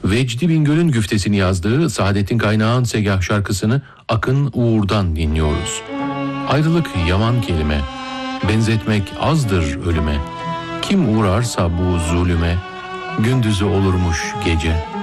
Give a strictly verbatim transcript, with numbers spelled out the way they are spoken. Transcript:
Vecdi Bingöl'ün güftesini yazdığı Saadettin Kaynağ'ın Segah şarkısını Akın Uğur'dan dinliyoruz. Ayrılık yaman kelime, benzetmek azdır ölüme. Kim uğrarsa bu zulüme, gündüzü olurmuş gece.